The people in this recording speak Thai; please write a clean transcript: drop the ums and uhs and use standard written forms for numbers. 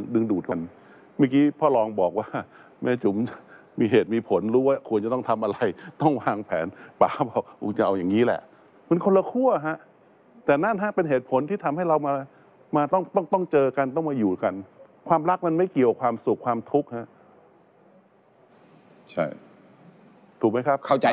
ดึงดูดกันเมื่อกี้พ่อรองบอกว่าแม่จุ๋มมีเหตุมีผลรู้ว่าควรจะต้องทำอะไรต้องวางแผนป๋าบอกจะเอาอย่างนี้แหละมันคนละขั้วฮะแต่นั่นฮะเป็นเหตุผลที่ทำให้เรามาต้องเจอกันต้องมาอยู่กันความรักมันไม่เกี่ยวความสุขความทุกข์ฮะใช่ถูกไหมครับเข้าใจ